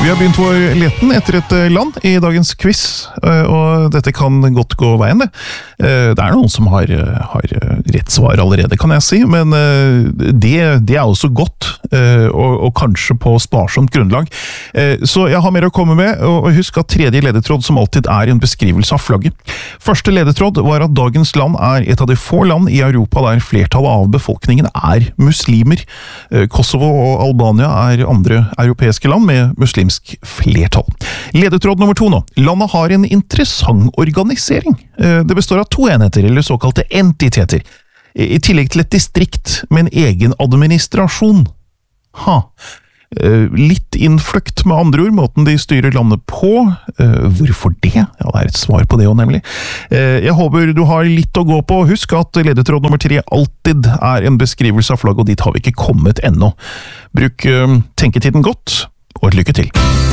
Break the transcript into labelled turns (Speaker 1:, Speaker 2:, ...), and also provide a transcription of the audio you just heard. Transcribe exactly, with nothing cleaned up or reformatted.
Speaker 1: Vi har begynt vår leten etter et land i dagens quiz, og dette kan godt gå veien det. Det er noen som har, har rett svar allerede, kan jeg si, men det, det er også godt, og, og kanskje på sparsomt grunnlag. Så jeg har mer å komme med, og husk at tredje ledetråd som alltid er en beskrivelse av flagget. Første ledetråd var at dagens land er et av de få land i Europa der flertallet av befolkningen er muslimer. Kosovo og Albania er andre europeiske land med muslimsk flertall. Ledetråd nummer to nå. Landet har en interessant organisering. Det består av to enheter, eller såkalte entiteter, i tillegg til et distrikt med en egen administrasjon. Ha. Litt innfløkt med andre ord, måten de styrer landet på. Hvorfor det? Ja, det er et svar på det også, nemlig. Jeg håper du har litt å gå på. Husk at ledetråd nummer tre alltid er en beskrivelse av flagg, og dit har vi ikke kommet ennå. Bruk tenketiden godt, og et lykke til.